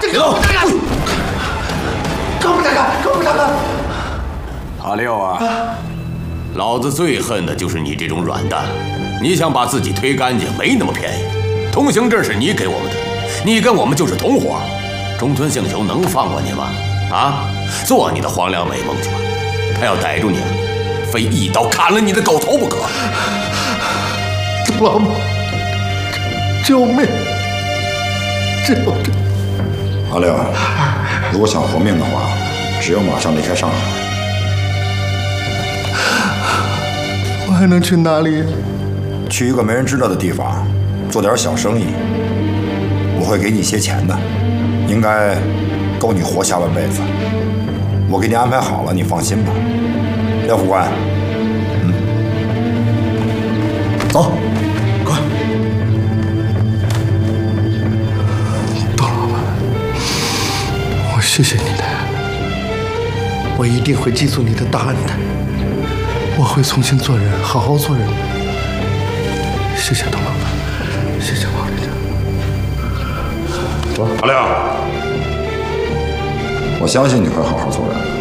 别动！ 高副大哥，高副大哥！ 阿六啊，老子最恨的就是你这种软蛋。你想把自己推干净，没那么便宜。通行证是你给我们的，你跟我们就是同伙。中村幸雄能放过你吗？啊，做你的黄粱美梦去吧！他要逮住你，非一刀砍了你的狗头不可。 老母，救命！救命！ 阿六，如果想活命的话，只有马上离开上海。 我还能去哪里？ 去一个没人知道的地方，做点小生意。我会给你一些钱的，应该够你活下半辈子。我给你安排好了，你放心吧。廖副官， 走，快！窦老板，我谢谢你的，我一定会记住你的大恩的。我会重新做人，好好做人。谢谢窦老板，谢谢王队长。 走，阿亮，我相信你会好好做人。